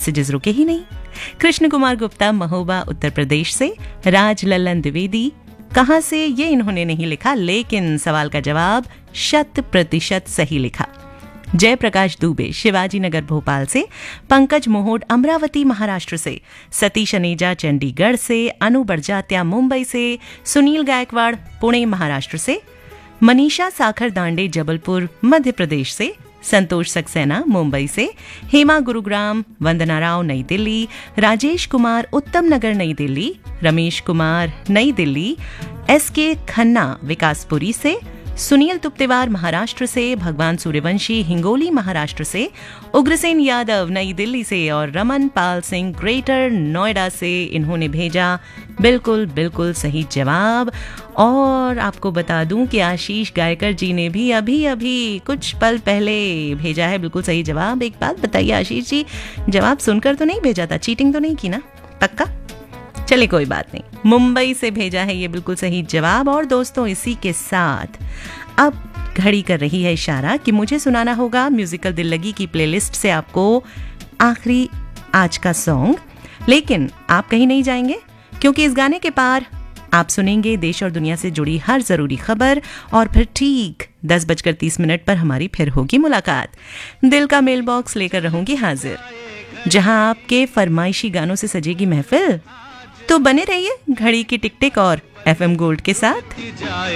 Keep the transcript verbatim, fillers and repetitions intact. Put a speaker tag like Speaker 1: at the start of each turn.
Speaker 1: Messages रुके ही नहीं। कृष्ण कुमार गुप्ता महोबा उत्तर प्रदेश से, राज लल्लन द्विवेदी, कहां से ये इन्होंने नहीं लिखा, लेकिन सवाल का जवाब शत प्रतिशत सही लिखा। जयप्रकाश दुबे शिवाजी नगर भोपाल से, पंकज मोहोड अमरावती महाराष्ट्र से, सतीश अनेजा चंडीगढ़ से, अनु बरजात्या मुंबई से, सुनील गायकवाड़ पुणे महाराष्ट्र से, मनीषा साखर दांडे जबलपुर मध्य प्रदेश से, संतोष सक्सेना मुंबई से, हेमा गुरुग्राम, वंदना राव नई दिल्ली, राजेश कुमार उत्तम नगर नई दिल्ली, रमेश कुमार नई दिल्ली, एस के खन्ना विकासपुरी से, सुनील तुप्तेवार महाराष्ट्र से, भगवान सूर्यवंशी हिंगोली महाराष्ट्र से, उग्रसेन यादव नई दिल्ली से और रमन पाल सिंह ग्रेटर नोएडा से इन्होंने भेजा बिल्कुल बिल्कुल सही जवाब। और आपको बता दूं कि आशीष गायकर जी ने भी अभी अभी कुछ पल पहले भेजा है बिल्कुल सही जवाब। एक बात बताइए आशीष जी, जवाब सुनकर तो नहीं भेजा था, चीटिंग तो नहीं की ना? पक्का? चले कोई बात नहीं, मुंबई से भेजा है ये बिल्कुल सही जवाब। और दोस्तों इसी के साथ अब घड़ी कर रही है इशारा कि मुझे सुनाना होगा म्यूजिकल दिल लगी की प्लेलिस्ट से आपको आखिरी आज का सॉन्ग। लेकिन आप कहीं नहीं जाएंगे, क्योंकि इस गाने के पार आप सुनेंगे देश और दुनिया से जुड़ी हर जरूरी खबर। और फिर ठीक दस बजकर तीस मिनट पर हमारी फिर होगी मुलाकात। दिल का मेल बॉक्स लेकर रहूंगी हाजिर, जहां आपके फरमाइशी गानों से सजेगी महफिल। तो बने रहिए घड़ी की टिक टिक और एफएम गोल्ड के साथ।